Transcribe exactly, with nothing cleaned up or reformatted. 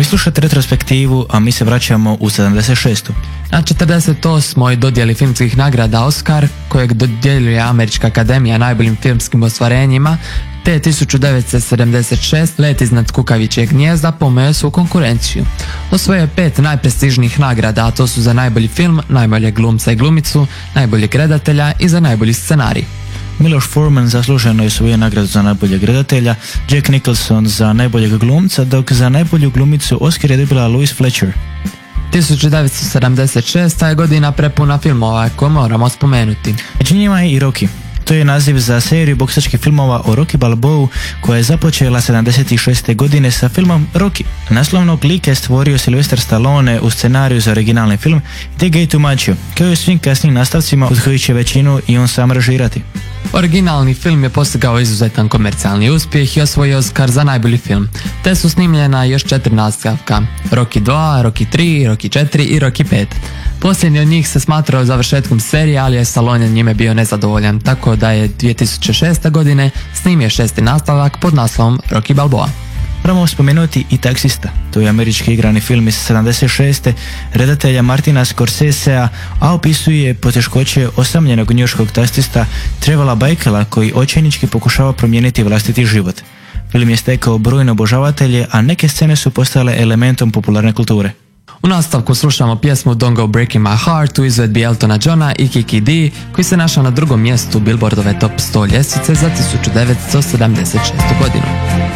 Vi slušate retrospektivu, a mi se vraćamo u sedamdeset šestu. Na četrdeset osmoj dodjeli filmskih nagrada Oscar, kojeg dodjeljuje Američka akademija najboljim filmskim ostvarenjima, te tisuću devetsto sedamdeset šeste Let iznad kukavičjeg gnijezda pomeo su konkurenciju. Osvojio je pet najprestižnijih nagrada, a to su za najbolji film, najboljeg glumca i glumicu, najboljeg redatelja i za najbolji scenarij. Miloš Forman zasluženo je osvojio nagradu za najboljeg redatelja, Jack Nicholson za najboljeg glumca, dok za najbolju glumicu Oscar je dobila Louise Fletcher. tisuću devetsto sedamdeset šesta je godina prepuna filmova koje moramo spomenuti. Među njima je i Rocky. To je naziv za seriju boksačkih filmova o Rocky Balboa koja je započela sedamdeset šeste godine sa filmom Rocky. Naslovnog lika je stvorio Sylvester Stallone u scenariju za originalni film The Gay to Macho, kao i u svim kasnim nastavcima od kojih će većinu i on sam režirati. Originalni film je postigao izuzetan komercijalni uspjeh i osvojio Oscar za najbolji film, te su snimljena još četiri nastavka: Rocky dva, Rocky tri, Rocky četiri i Rocky pet. Posljednji od njih se smatrao završetkom serije, ali je Stallone njime bio nezadovoljan, tako da je dvije tisuće šeste. godine snimio šesti nastavak pod naslovom Rocky Balboa. Moramo spomenuti i Taksista. To je američki igrani film iz sedamdeset šeste redatelja Martina Scorsesea, a opisuje poteškoće osamljenog njujorškog taksista Trevora Bakela koji očajnički pokušava promijeniti vlastiti život. Film je stekao brojne obožavatelje, a neke scene su postale elementom popularne kulture. U nastavku slušamo pjesmu Don't Go Breaking My Heart u izvedbi Eltona Johna i Kiki Dee, koji se našao na drugom mjestu Billboardove top sto ljestvice za tisuću devetsto sedamdeset šestu. godinu.